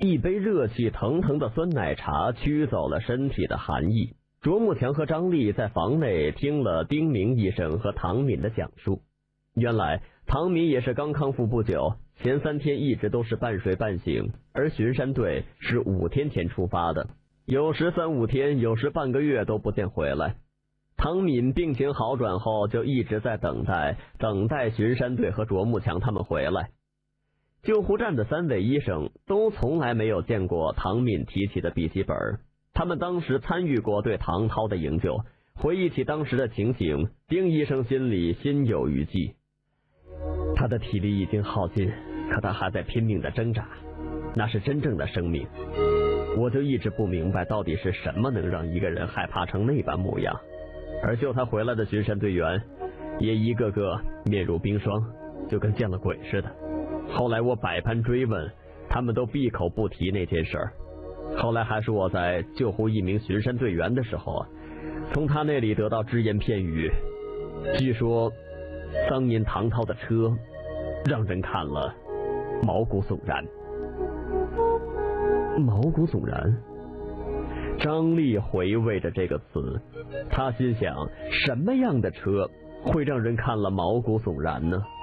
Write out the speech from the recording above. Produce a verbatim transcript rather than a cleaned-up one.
一杯热气腾腾的酸奶茶驱走了身体的寒意。卓木强和张丽在房内听了丁明医生和唐敏的讲述。原来唐敏也是刚康复不久，前三天一直都是半睡半醒，而巡山队是五天前出发的，有时三五天，有时半个月都不见回来。唐敏病情好转后，就一直在等待等待巡山队和卓木强他们回来。救护站的三位医生都从来没有见过唐敏提起的笔记本，他们当时参与过对唐涛的营救，回忆起当时的情形，丁医生心里心有余悸。他的体力已经耗尽，可他还在拼命的挣扎，那是真正的生命。我就一直不明白到底是什么能让一个人害怕成那般模样。而救他回来的巡山队员也一个个面如冰霜，就跟见了鬼似的。后来我百般追问，他们都闭口不提那件事儿。后来还是我在救护一名巡山队员的时候，从他那里得到只言片语。据说当年唐涛的车让人看了毛骨悚然。毛骨悚然？张丽回味着这个词，他心想，什么样的车会让人看了毛骨悚然呢？